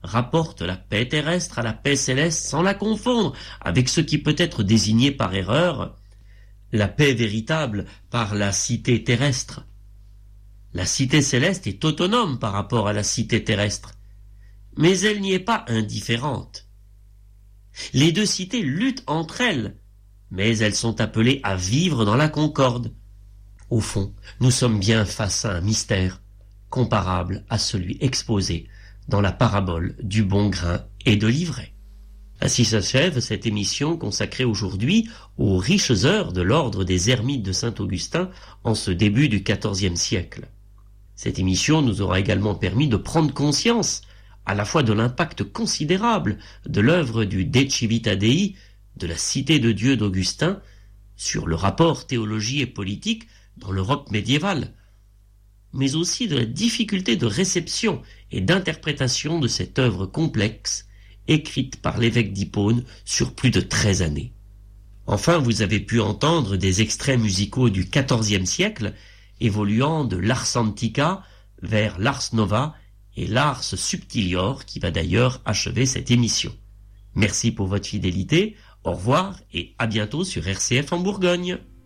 rapporte la paix terrestre à la paix céleste sans la confondre avec ce qui peut être désigné par erreur la paix véritable par la cité terrestre. La cité céleste est autonome par rapport à la cité terrestre, mais elle n'y est pas indifférente. Les deux cités luttent entre elles, mais elles sont appelées à vivre dans la concorde. Au fond, nous sommes bien face à un mystère comparable à celui exposé dans la parabole du bon grain et de l'ivraie. Ainsi s'achève cette émission consacrée aujourd'hui aux riches heures de l'ordre des ermites de Saint-Augustin en ce début du XIVe siècle. Cette émission nous aura également permis de prendre conscience à la fois de l'impact considérable de l'œuvre du De Civita Dei, de la Cité de Dieu d'Augustin, sur le rapport théologie et politique dans l'Europe médiévale, mais aussi de la difficulté de réception et d'interprétation de cette œuvre complexe, écrite par l'évêque d'Hippone sur plus de 13 années. Enfin, vous avez pu entendre des extraits musicaux du XIVe siècle, évoluant de l'Ars Antica vers l'Ars Nova et l'Ars Subtilior, qui va d'ailleurs achever cette émission. Merci pour votre fidélité, au revoir et à bientôt sur RCF en Bourgogne.